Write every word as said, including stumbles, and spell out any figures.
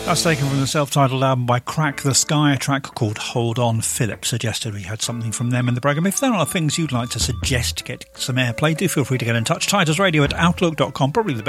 That's taken from the self-titled album by Crack the Sky, a track called Hold On. Philip suggested we had something from them in the programme. If there are things you'd like to suggest to get some airplay, do feel free to get in touch. Titusradio at outlook dot com, probably the